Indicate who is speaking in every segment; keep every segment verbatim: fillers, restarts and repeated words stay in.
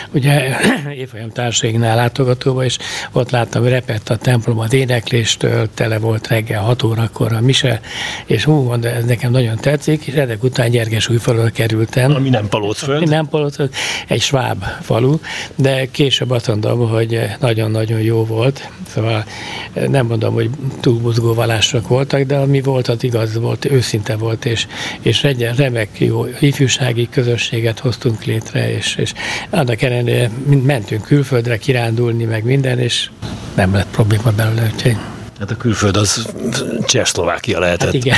Speaker 1: ugye évfolyam társaságnál látogatóba, és ott láttam, hogy repett a templom az énekléstől, tele volt reggel hat órakor a mise, és hú, mondta, ez nekem nagyon tetszik, és ezek után Gyergesújfalura kerültem.
Speaker 2: Ami nem Palócföld.
Speaker 1: Nem Palócföld, egy sváb falu, de később azt mondom, hogy nagyon-nagyon jó volt. Szóval nem mondom, hogy túlbuzgó vallások voltak, de ami volt, az igaz volt, őszinte volt, és, és egy remek jó ifjúsági közösséget hoztunk létre, és, és annak ellenére mentünk külföldre kirándulni, meg minden, és nem lett probléma belőle, úgyhogy...
Speaker 2: Hát a külföld az Csehszlovákia lehetett. Hát
Speaker 1: igen.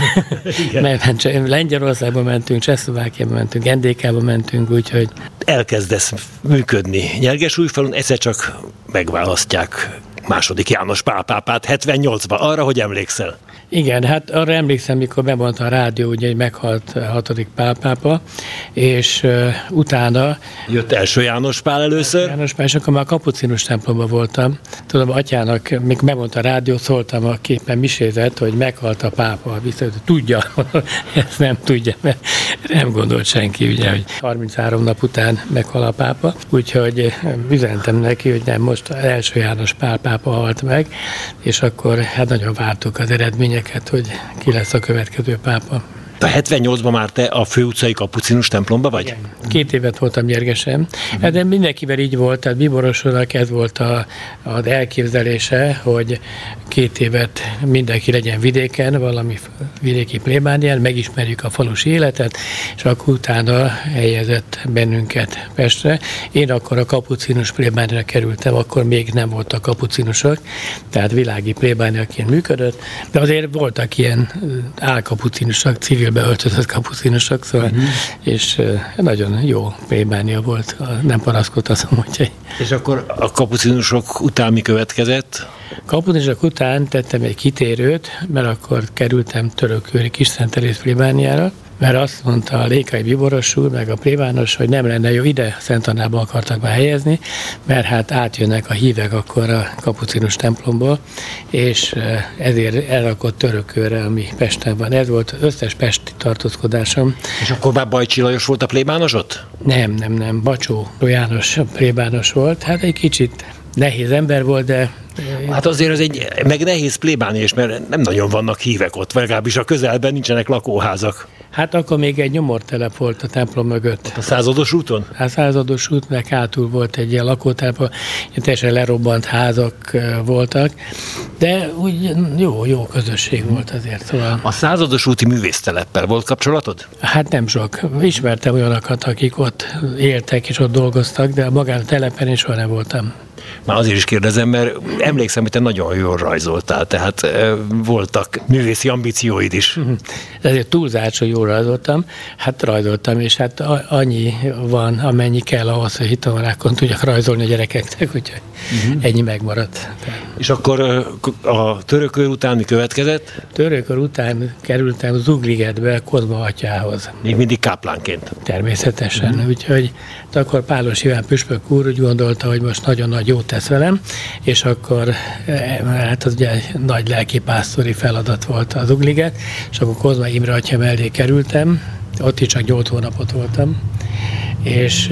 Speaker 1: igen. Lengyelországba mentünk, Csehszlovákiába mentünk, en dé ká-ba mentünk, úgyhogy...
Speaker 2: Elkezdesz működni Nyergesújfalun, egyszer csak megválasztják második János Pál pápát hetvennyolcban, arra, hogy emlékszel?
Speaker 1: Igen, hát arra emlékszem, mikor bemondta a rádió, ugye, hogy meghalt a hatodik Pál pápa, és uh, utána...
Speaker 2: Jött első János Pál először?
Speaker 1: János Pál, és akkor már a kapucinus templomban voltam. Tudom, atyának, mikor bemondta a rádió, szóltam, a képen misézett, hogy meghalt a pápa. Viszont tudja, ezt nem tudja, mert nem gondolt senki, ugye, hogy harminchárom nap után meghal a pápa. Úgyhogy üzentem neki, hogy nem, most első János Pál pápa halt meg, és akkor hát nagyon vártuk az eredményeket, hogy ki lesz a következő pápa.
Speaker 2: A hetvennyolcban már te a főutcai kapucinus templomba vagy?
Speaker 1: Igen. Két évet voltam Gyergesen. Uh-huh. De mindenkivel így volt, tehát Bíborosnak ez volt a, az elképzelése, hogy két évet mindenki legyen vidéken, valami vidéki plébánián, megismerjük a falusi életet, és akkor utána helyezett bennünket Pestre. Én akkor a kapucinus plébániára kerültem, akkor még nem voltak kapucinusok, tehát világi plébániaként működött, de azért voltak ilyen álkapucinusok, civil beöltözött kapucinusok, szóval, uh-huh. és uh, nagyon jó plébánia volt, nem panaszkodhatom, úgyhogy.
Speaker 2: És akkor a kapucinusok után mi következett?
Speaker 1: Kapucinusok után tettem egy kitérőt, mert akkor kerültem Törökőri Kisszent Teréz plébániára, mert azt mondta a Lékai Bíboros úr, meg a plébános, hogy nem lenne jó, ide Szent Annába akartak behelyezni, mert hát átjönnek a hívek akkor a kapucinus templomból, és ezért elrakott Törökőre, ami Pesten van. Ez volt az összes pesti tartózkodásom.
Speaker 2: És akkor már Bajcsi Lajos volt a plébános ott?
Speaker 1: Nem, nem, nem. Bacsó János plébános volt. Hát egy kicsit nehéz ember volt, de...
Speaker 2: Hát azért az egy, meg nehéz plébánia is, mert nem nagyon vannak hívek ott, vagy legalábbis a közelben nincsenek lakóházak.
Speaker 1: Hát akkor még egy nyomortelep volt a templom mögött.
Speaker 2: Ott a Százados úton?
Speaker 1: A Százados út, meg hátul volt egy ilyen lakótelep, ilyen teljesen lerobbant házak voltak, de úgy jó, jó közösség volt azért. Szóval...
Speaker 2: A Százados úti művészteleppel volt kapcsolatod?
Speaker 1: Hát nem sok. Ismertem olyanokat, akik ott éltek és ott dolgoztak, de magán a telepen is soha nem voltam.
Speaker 2: Már azért is kérdezem, mert emlékszem, hogy te nagyon jól rajzoltál, tehát e, voltak művészi ambícióid is.
Speaker 1: De ezért túlzás, hogy jól rajzoltam, hát rajzoltam, és hát annyi van, amennyi kell ahhoz, hogy hitonorákon tudjak rajzolni a gyerekeknek, úgyhogy uh-huh. ennyi megmaradt.
Speaker 2: És akkor a Törökőr után mi következett?
Speaker 1: Törökőr után kerültem Zugligetbe Kozma atyához.
Speaker 2: Még mindig káplánként?
Speaker 1: Természetesen, uh-huh. úgyhogy akkor Pálos Iván püspök úr úgy gondolta, hogy most nagyon nagy jót tesz velem, és akkor hát az ugye nagy lelkipásztori feladat volt az Zugliget, és akkor Kozma Imre atya mellé kerültem, ott is csak nyolc hónapot voltam, és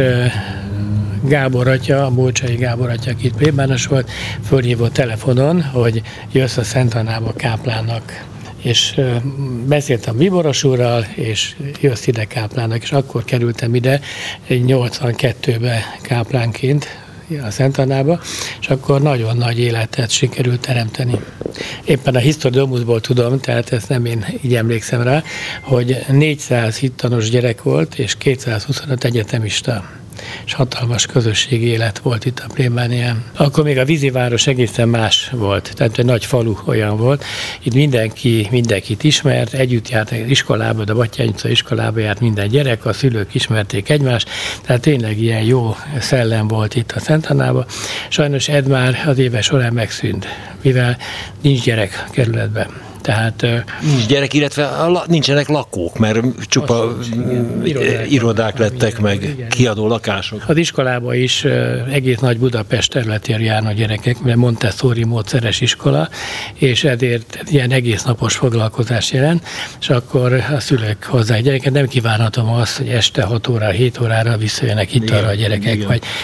Speaker 1: Gábor atya, a Mócsai Gábor atya, aki itt plébános volt, fölhívott telefonon, hogy jössz a Szent Annába káplánnak. És beszéltem Bíboros úrral, és jössz ide káplánnak, és akkor kerültem ide nyolcvankettőbe káplánként a Szent Annába, és akkor nagyon nagy életet sikerült teremteni. Éppen a Historiomusból tudom, tehát ezt nem én így emlékszem rá, hogy négyszáz hittanos gyerek volt, és kétszázhuszonöt egyetemista. És hatalmas közösségi élet volt itt a plébánián. Akkor még a víziváros egészen más volt, tehát egy nagy falu olyan volt. Itt mindenki mindenkit ismert, együtt járt az iskolába, de Batthyány utca iskolába járt minden gyerek, a szülők ismerték egymást, tehát tényleg ilyen jó szellem volt itt a Szent Annában. Sajnos ez már az éve során megszűnt, mivel nincs gyerek kerületben. Tehát,
Speaker 2: nincs gyerek, illetve nincsenek lakók, mert csupa irodák, irodák lettek meg, igen. Kiadó lakások.
Speaker 1: Az iskolában is egész nagy Budapest területén járnak gyerekek, mert Montessori módszeres iskola, és ezért ilyen egész napos foglalkozás jelent, és akkor a szülők hozzá a gyereket. Nem kívánhatom azt, hogy este hat órára, hét órára visszajönnek itt arra a gyerekek, igen. Vagy